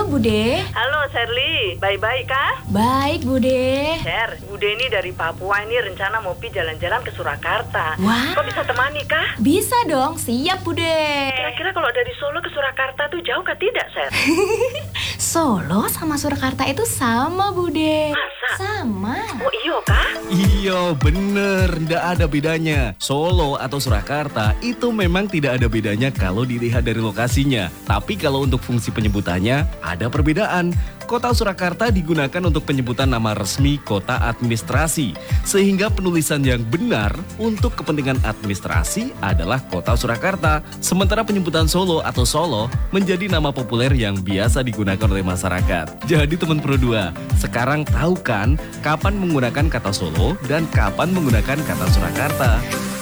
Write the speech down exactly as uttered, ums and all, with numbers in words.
Bude. Halo Sherly, baik-baik kah? Baik Bude. Sher, Bude ini dari Papua ini rencana mau pi jalan-jalan ke Surakarta. Wah. Kok bisa temani kah? Bisa dong, siap Bude. Kira-kira kalau dari Solo ke Surakarta tuh jauh kah tidak, Sher? Solo sama Surakarta itu sama Bude. Masa? Sama. Oh iyo kah? Iya bener, ndak ada bedanya. Solo atau Surakarta itu memang tidak ada bedanya kalau dilihat dari lokasinya. Tapi kalau untuk fungsi penyebutannya ada perbedaan. Kota Surakarta digunakan untuk penyebutan nama resmi kota administrasi. Sehingga penulisan yang benar untuk kepentingan administrasi adalah Kota Surakarta. Sementara penyebutan Solo atau Solo menjadi nama populer yang biasa digunakan oleh masyarakat. Jadi teman Pro dua, sekarang tahu kan kapan menggunakan kata Solo dan kapan menggunakan kata Surakarta?